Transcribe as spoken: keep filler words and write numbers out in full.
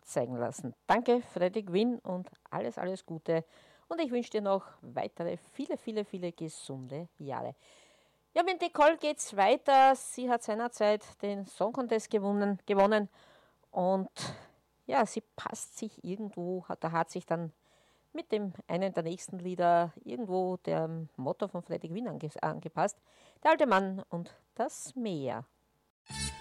zeigen lassen. Danke, Freddy Quinn, und alles, alles Gute. Und ich wünsche dir noch weitere, viele, viele, viele gesunde Jahre. Ja, mit Nicole geht's weiter. Sie hat seinerzeit den Song Contest gewonnen, gewonnen und ja, sie passt sich irgendwo, hat, da hat sich dann mit dem einen der nächsten Lieder irgendwo dem Motto von Freddy Quinn ange, angepasst. Der alte Mann und das Meer.